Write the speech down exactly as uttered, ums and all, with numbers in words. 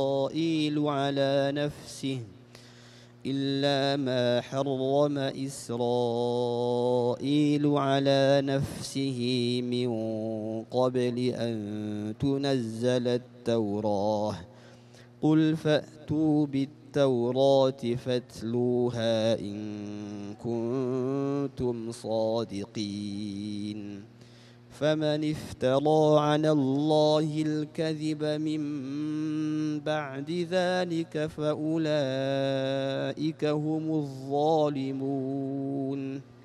إسرائيل على نفسه إلا ما حرم إسرائيل على نفسه من قبل أن تنزل التوراة قل فأتوا بالتوراة فاتلوها إن كنتم صادقين فمن افترى على الله الكذب من بعد ذلك فأولئك هم الظالمون